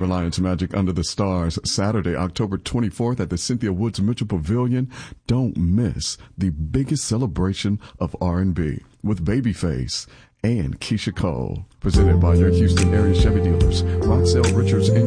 Reliance Magic Under the Stars, Saturday, October 24th at the Cynthia Woods Mitchell Pavilion. Don't miss the biggest celebration of R&B with Babyface and Keisha Cole. Presented by your Houston area Chevy dealers, Roxelle Richards and